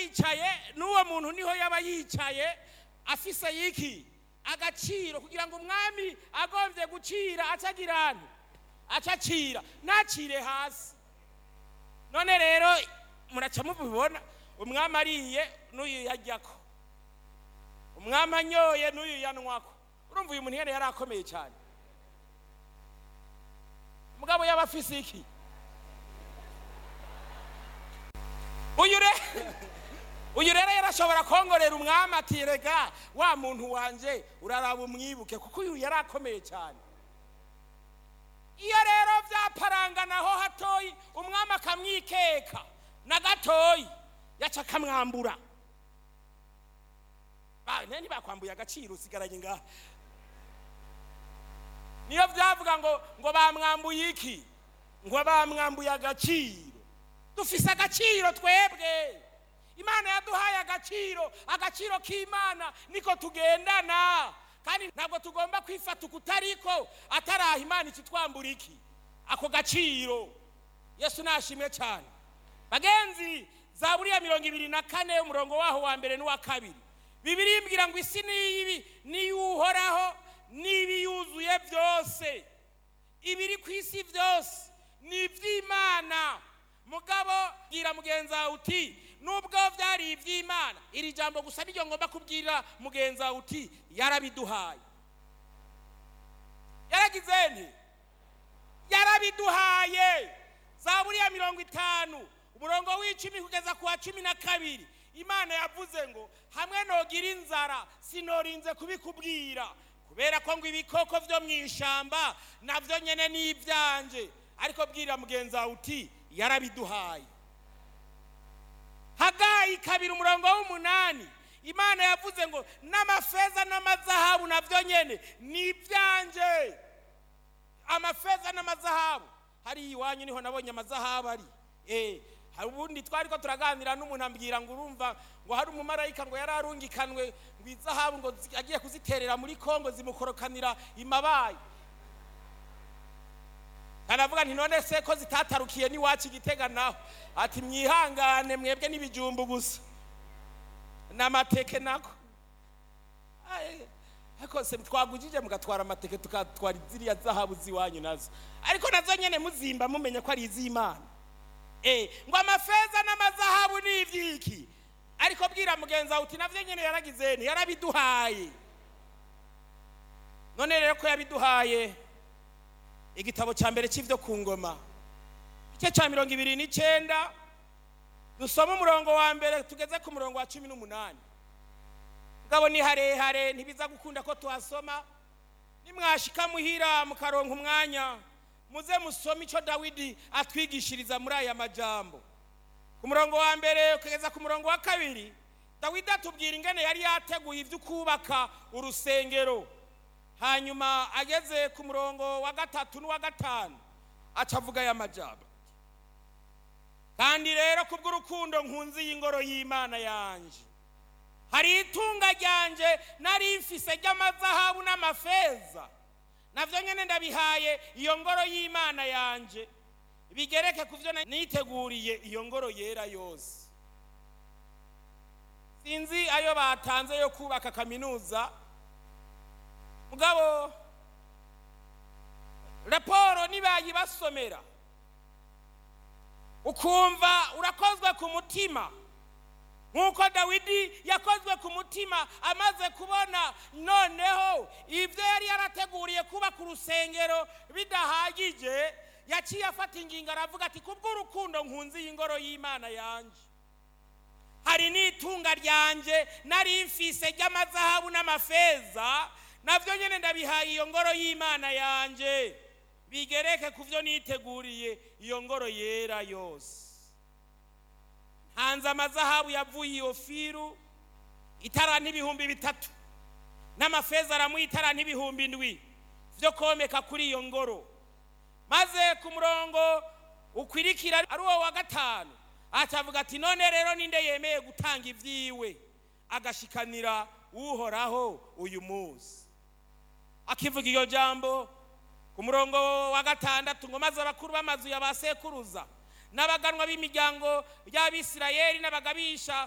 yicaye n'uwo muntu niho yaba yicaye afise yiki agaciro, kugira ngo umwami agombye gucira acagirana acacira nacire hasi. None rero muraca mubibona, umwami ariye n'uyu yajyako, umwami anyoye n'uyu yanwako. Urumva uyu muntu yari akomeye cyane. Mugabo yaba afise iki? Uyu rero yarashobora kongorera umwami ati rega wa muntu wanje uraraba umwibuke, kuko uyu yari akomeye cyane. Iyo rero byaparanganaho hatoyi umwami akamwikeka na gatoyi yaca akamwambura. Nani bakwambuye agaciro usigaranye ngaha. Niyo byavuga ngo bamwambuye iki? Ngo bamwambuye agaciro. Dufise agaciro twebwe. Imana yaduhaye agaciro k'Imana niko tugendana. Kandi ntabwo tugomba kwifata ukutariko ataraha Imana ikitwambura iki ako gaciro. Yesu nashimwe cyane. Bagenzi, Zaburi ya 24 umurongo waho wa mbere n'uwa kabiri, Bibiliya imbwira ngo isi ni Uhoraho n'ibiyuzuye byose, ibiri ku isi byose ni iby'Imana. Mugabo bwira mugenza uti nubwo byari iby'Imana, iri jambo gusa niryo ngomba kubwira mugenza uti yarabiduhaye. Yaragize nti yarabiduhaye. Zaburi ya 50 umurongo w'10 kugeza ku wa 12, Imana yavuze ngo hamwe nogira inzara sinorinze kubikubwira, kubera ko ngo ibikoko byo mwishamba navyo nyene ni ibyanje. Ariko bwira mugenza uti yarabiduhaye. Hagayi 2 umurongo w'8, Imana yavuze ngo n'amafeza n'amazahabu navyo nyene ni ibyanje. Amafeza n'amazahabu, hari iwanyu niho nabonye amazahabu ari. Ubundi twari ko turaganira n'umuntu ambwira ngo urumva ngo hari umumarayika ngo yararungikanwe ngo izahabu ngo agiye kuziterera muri Kongo zimukorokanira imabaye. Aravuga nti none se ko zitatarukiye ni wacu Gitega naho? Ati mwihangane mwebwe n'ibijumbu gusa n'amateke nako. Ariko se twagujije mugatwara amateke tukatwara ziriya zahabu ziwanyu nazo, ariko nazo nyene muzimba mumenye ko ari iz'Imana. Ngo amafeza n'amazahabu ni ivyiki, ariko bwira mugenza uti navyo nyene yaragize nti yarabiduhaye. None rero ko yabiduhaye, igitabo cya mbere cy'ivyo ku ngoma igice cya 29 dusoma umurongo wa mbere tugeze ku murongo wa 18. Ngabo ni harehare ntibiza gukunda ko tuhasoma. Nimwashika muhira mukaronka umwanya muze musome ico Dawidi atwigishiriza muri aya majambo. Ku murongo wa mbere kugeza ku murongo wa kabiri, Dawidi atubwira ingene yari yateguye ivyo kubaka urusengero. Hanyuma ageze ku murongo wa 3 n'uwa 5 acavuga aya majambo: kandi rero kubw'urukundo nkunzi y'ingoro y'Imana yanje, hari itunga ryanje nari mfise ry'amazahabu n'amafeza, navyo nyene ndabihaye iyo ngoro y'Imana yanje, bigereke kuvyo niteguriye iyo ngoro yera yose. Sinzi ayo batanze yo kubaka kaminuza, mugabo raporo nibayibasomera ukumva urakozwe ku mutima, nkuko Dawidi yakozwe ku mutima amaze kubona noneho ibyo yari yarateguriye kuba ku rusengero bidahagije, yaciye afata ingingo aravuga ati kubw'urukundo nkunzi y'ingoro y'Imana yanje, hari n'itunga ryanje nari mfise ry'amazahabu n'amafeza, navyo nyene ndabihaye iyo ngoro y'Imana yanje, bigereke kuvyo niteguriye iyo ngoro yera yose. Hanze amazahabu yavuye i Ofiru itaranta 3,000 n'amafeza aramuha itaranta 7,000 vyo komeka kuri iyo ngoro. Maze ku murongo ukwirikira ari uwo wa 5 acavuga ati none rero ninde yemeye gutanga ivyiwe agashikanira Uhoraho uyu munsi. Akivuga iyo jambo ku murongo wa 6 ngo maze abakuru b'amazu ya basekuruza n'abaganwa b'imiryango y'Abisirayeli n'abagabisha